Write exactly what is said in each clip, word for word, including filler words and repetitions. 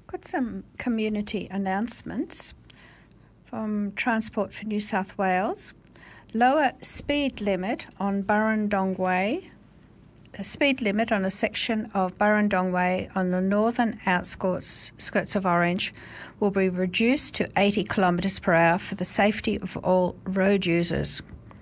Got some community announcements from Transport for New South Wales. Lower speed limit on Burrendong Way. The speed limit on a section of Burrendong Way on the northern outskirts skirts of Orange will be reduced to eighty kilometres per hour for the safety of all road users.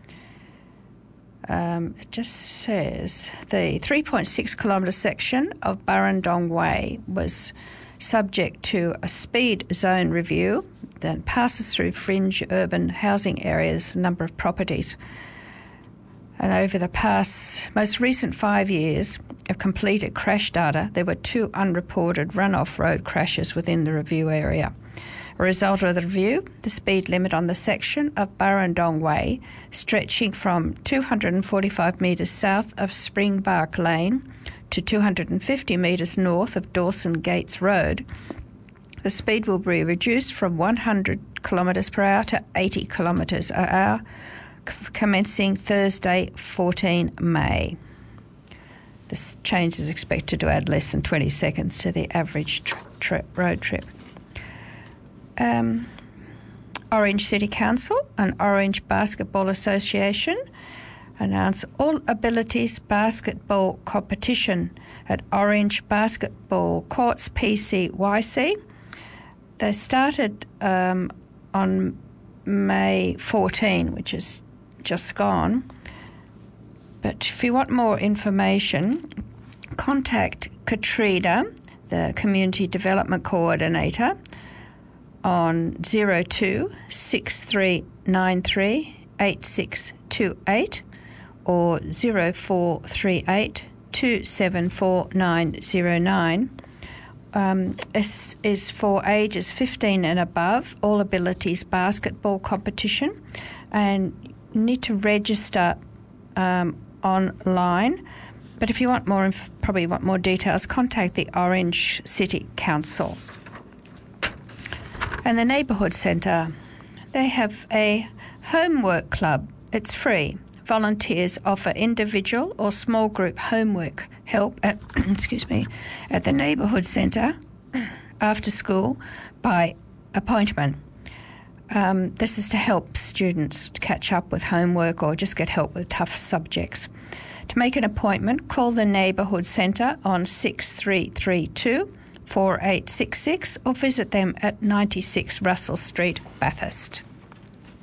Um, it just says the three point six kilometre section of Burrendong Way was subject to a speed zone review that passes through fringe urban housing areas, a number of properties. And over the past, most recent five years of completed crash data, there were two unreported runoff road crashes within the review area. A result of the review, the speed limit on the section of Burrendong Way, stretching from two hundred forty-five metres south of Springbark Lane to two hundred fifty metres north of Dawson Gates Road, the speed will be reduced from one hundred kilometres per hour to eighty kilometres per hour, commencing Thursday, the fourteenth of May. This change is expected to add less than twenty seconds to the average tr- trip, road trip. Um, Orange City Council and Orange Basketball Association announce All Abilities Basketball Competition at Orange Basketball Courts P C Y C. They started um, on May fourteenth, which is just gone. But if you want more information, contact Katrina, the Community Development Coordinator, on zero two six three nine three eight six two eight or zero four three eight two seven four nine zero nine. Um, this is for ages fifteen and above, All Abilities Basketball Competition, and you need to register um, online. But if you want more, inf- probably want more details, contact the Orange City Council. And the Neighbourhood Centre, they have a homework club. It's free. Volunteers offer individual or small group homework help at excuse me at the Neighbourhood Centre after school by appointment. Um, this is to help students to catch up with homework or just get help with tough subjects. To make an appointment, call the Neighbourhood Centre on six three three two four eight six six or visit them at ninety-six Russell Street, Bathurst.